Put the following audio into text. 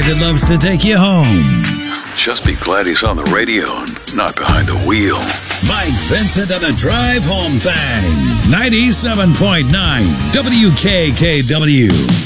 that loves to take you home. Just be glad he's on the radio and not behind the wheel. Mike Vincent and the Drive Home Thing. 97.9 WKKW.